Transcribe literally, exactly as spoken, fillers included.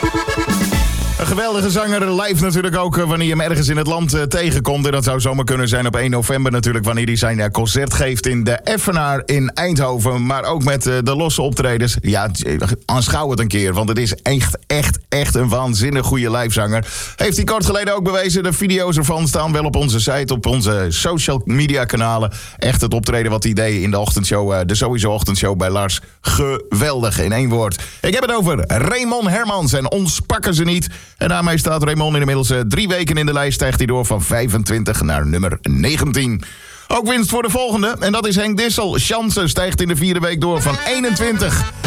Een geweldige zanger, live natuurlijk ook wanneer je hem ergens in het land uh, tegenkomt. En dat zou zomaar kunnen zijn op één november natuurlijk, wanneer hij zijn uh, concert geeft in de Effenaar in Eindhoven. Maar ook met uh, de losse optredens. Ja, aanschouw het een keer, want het is echt, echt, echt een waanzinnig goede livezanger. Heeft hij kort geleden ook bewezen. De video's ervan staan wel op onze site, op onze social media kanalen. Echt het optreden wat hij deed in de ochtendshow, uh, de Sowieso Ochtendshow bij Lars. Geweldig, in één woord. Ik heb het over Raymond Hermans en Ons pakken ze niet. En daarmee staat Raymond inmiddels uh, drie weken in de lijst. Stijgt hij door van vijfentwintig naar nummer negentien. Ook winst voor de volgende. En dat is Henk Dissel. Chance stijgt in de vierde week door van eenentwintig